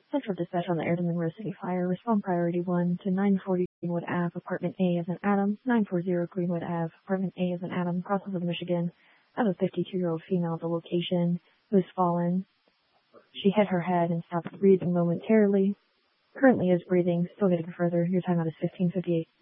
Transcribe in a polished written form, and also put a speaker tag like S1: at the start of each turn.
S1: Central dispatch on the Air to Monroe City fire. Respond priority 1 to 940 Greenwood Ave, apartment A as in Adam, 940 Greenwood Ave, apartment A as in Adam, Crossville, Michigan. I have a 52-year-old female at the location who's fallen. She hit her head and stopped breathing momentarily. Currently is breathing, still getting further. Your timeout is 15:58.